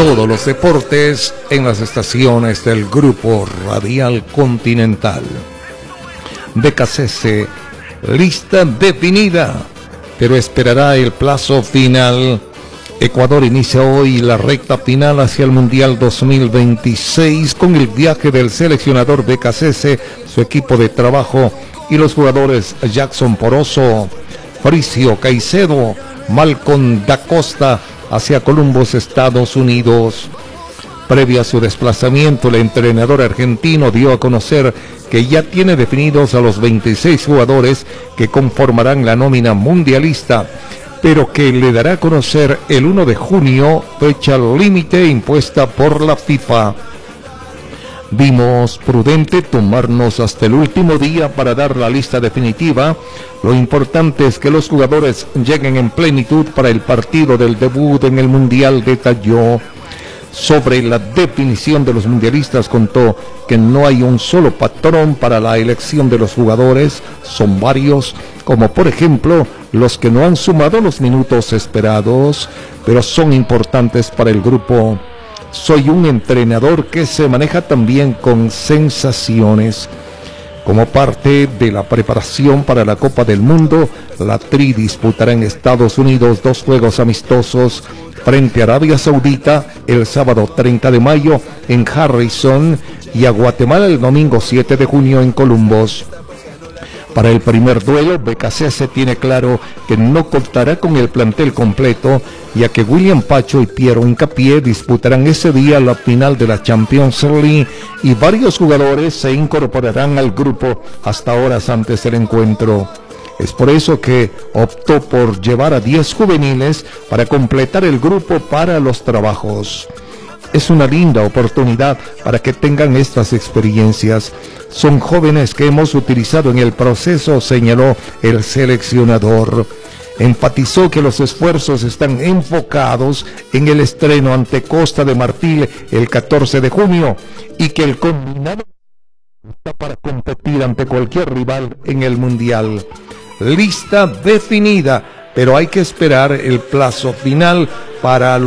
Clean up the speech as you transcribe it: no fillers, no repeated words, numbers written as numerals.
todos los deportes en las estaciones del Grupo Radial Continental. BKCS, lista definida, pero esperará el plazo final. Ecuador inicia hoy la recta final hacia el Mundial 2026 con el viaje del seleccionador BKCS, su equipo de trabajo y los jugadores Jackson Poroso, Fabricio Caicedo, Malcolm da Costa hacia Columbus, Estados Unidos. Previo a su desplazamiento, el entrenador argentino dio a conocer que ya tiene definidos a los 26 jugadores que conformarán la nómina mundialista, pero que le dará a conocer el 1 de junio, fecha límite impuesta por la FIFA. Vimos prudente tomarnos hasta el último día para dar la lista definitiva. Lo importante es que los jugadores lleguen en plenitud para el partido del debut en el Mundial, detalló. Sobre la definición de los mundialistas, contó que no hay un solo patrón para la elección de los jugadores, son varios, como por ejemplo los que no han sumado los minutos esperados, pero son importantes para el grupo. Soy un entrenador que se maneja también con sensaciones. Como parte de la preparación para la Copa del Mundo, la Tri disputará en Estados Unidos 2 juegos amistosos frente a Arabia Saudita el sábado 30 de mayo en Harrison y a Guatemala el domingo 7 de junio en Columbus. Para el primer duelo, BKCS tiene claro que no contará con el plantel completo, ya que William Pacho y Piero Hincapié disputarán ese día la final de la Champions League y varios jugadores se incorporarán al grupo hasta horas antes del encuentro. Es por eso que optó por llevar a 10 juveniles para completar el grupo para los trabajos. Es una linda oportunidad para que tengan estas experiencias. Son jóvenes que hemos utilizado en el proceso, señaló el seleccionador. Enfatizó que los esfuerzos están enfocados en el estreno ante Costa de Marfil el 14 de junio y que el combinado está para competir ante cualquier rival en el Mundial. Lista definida, pero hay que esperar el plazo final para